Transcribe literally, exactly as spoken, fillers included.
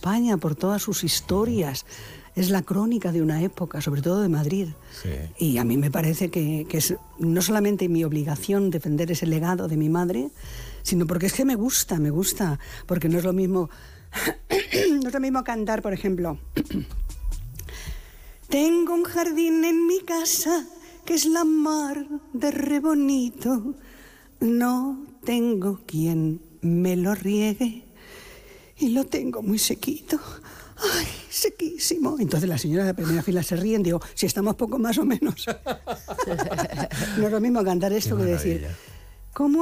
España por todas sus historias. Es la crónica de una época, sobre todo de Madrid. Sí. Y a mí me parece que, que es no solamente mi obligación defender ese legado de mi madre, sino porque es que me gusta, me gusta. Porque no es lo mismo, no es lo mismo cantar, por ejemplo. Tengo un jardín en mi casa que es la mar de re bonito. No tengo quien me lo riegue y lo tengo muy sequito. ¡Ay, sequísimo! Entonces la señora de primera fila se ríe y digo, si estamos poco más o menos. No es lo mismo cantar esto que decir, ¿cómo